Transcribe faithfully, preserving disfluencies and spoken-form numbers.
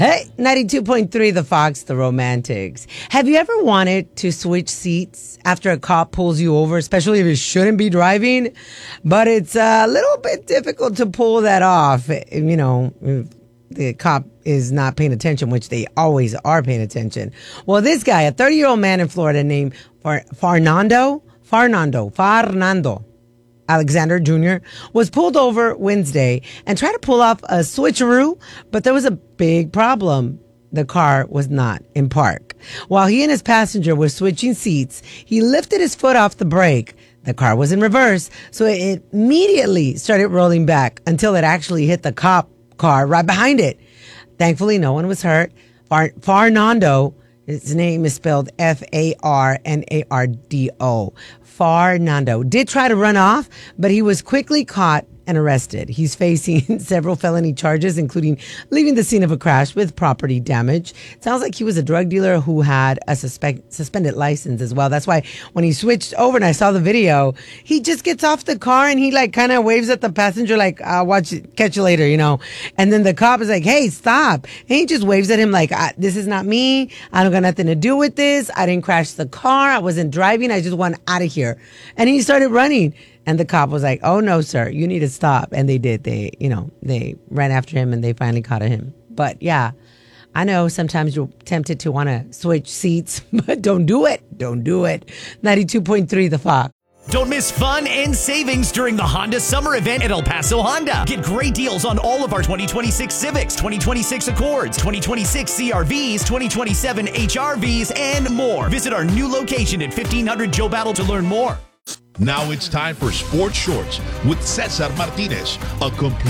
Hey, ninety-two point three The Fox, The Romantics. Have you ever wanted to switch seats after a cop pulls you over, especially if you shouldn't be driving? But it's a little bit difficult to pull that off. You know, if the cop is not paying attention, which they always are paying attention. Well, this guy, a thirty-year-old man in Florida named Far- Farnando, Farnando, Farnando. Alexander Junior was pulled over Wednesday and tried to pull off a switcheroo, but there was a big problem. The car was not in park. While he and his passenger were switching seats, he lifted his foot off the brake. The car was in reverse, so it immediately started rolling back until it actually hit the cop car right behind it. Thankfully, no one was hurt. Far- Farnando, his name is spelled F A R N A R D O. Farnando did try to run off, but he was quickly caught and arrested. He's facing several felony charges, including leaving the scene of a crash with property damage. It sounds like he was a drug dealer who had a suspect, suspended license as well. That's why when he switched over and I saw the video, he just gets off the car and he like kind of waves at the passenger like, I'll watch it, catch you later, you know. And then the cop is like, hey, stop. And he just waves at him like, this is not me. I don't got nothing to do with this. I didn't crash the car. I wasn't driving. I just want out of here. And he started running. And the cop was like, oh, no, sir, you need to stop. And they did. They, you know, they ran after him and they finally caught him. But yeah, I know sometimes you're tempted to want to switch seats, but don't do it. Don't do it. ninety-two point three The Fox. Don't miss fun and savings during the Honda Summer Event at El Paso Honda. Get great deals on all of our twenty twenty-six Civics, twenty twenty-six Accords, twenty twenty-six C R Vs, twenty twenty-seven H R Vs, and more. Visit our new location at fifteen hundred Joe Battle to learn more. Now it's time for Sports Shorts with Cesar Martinez, a complete